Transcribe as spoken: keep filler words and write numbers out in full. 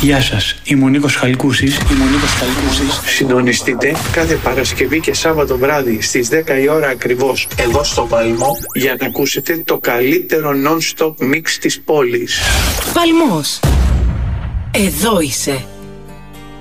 Γεια σας, είμαι ο Νίκος Χαλκούσης. Είμαι ο Νίκος Χαλκούσης. Συντονιστείτε κάθε Παρασκευή και Σάββατο βράδυ στις δέκα η ώρα ακριβώς εδώ στο Παλμό για να ακούσετε το καλύτερο non-stop mix της πόλης. Παλμός. Εδώ είσαι.